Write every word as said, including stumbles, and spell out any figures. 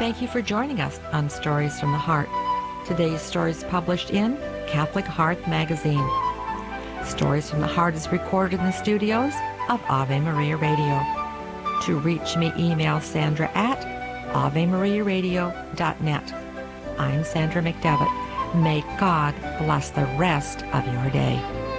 Thank you for joining us on Stories from the Heart. Today's story is published in Catholic Heart magazine. Stories from the Heart is recorded in the studios of Ave Maria Radio. To reach me, email Sandra at ave maria radio dot net. I'm Sandra McDevitt. May God bless the rest of your day.